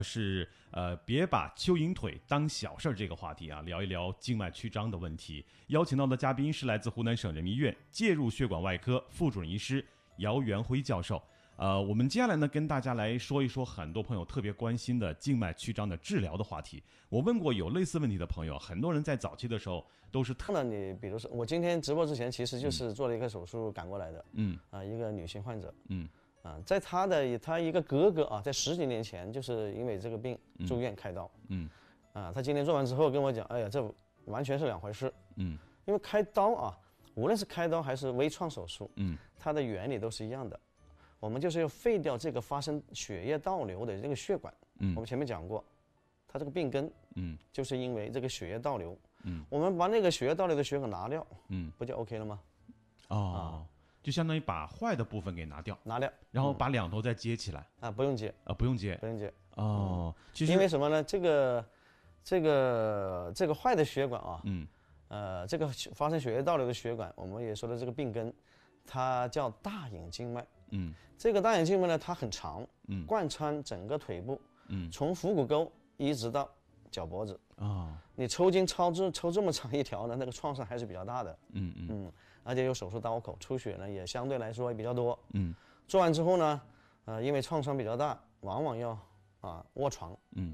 是别把蚯蚓腿当小事儿这个话题啊，聊一聊静脉曲张的问题。邀请到的嘉宾是来自湖南省人民医院介入血管外科副主任医师姚元辉教授。我们接下来呢，跟大家来说一说很多朋友特别关心的静脉曲张的治疗的话题。我问过有类似问题的朋友，很多人在早期的时候都是那你比如说，我今天直播之前其实就是做了一个手术赶过来的，一个女性患者，在她一个哥哥啊，在10几年前就是因为这个病住院开刀，她今天做完之后跟我讲，哎呀，这完全是两回事，因为开刀啊，无论是开刀还是微创手术，它的原理都是一样的。我们就是要废掉这个发生血液倒流的这个血管。我们前面讲过，它这个病根，就是因为这个血液倒流。我们把那个血液倒流的血管拿掉，不就 OK 了吗？ 就相当于把坏的部分给拿掉，然后把两头再接起来。 不用接不用接。其实因为什么呢？这个坏的血管啊，这个发生血液倒流的血管，我们也说的这个病根，它叫大隐静脉。这个大隐静脉呢，它很长，贯穿整个腿部，从腹股沟一直到脚脖子。你抽筋抽这么长一条呢，那个创伤还是比较大的。而且有手术刀口，出血呢也相对来说也比较多。做完之后呢，因为创伤比较大，往往要卧床。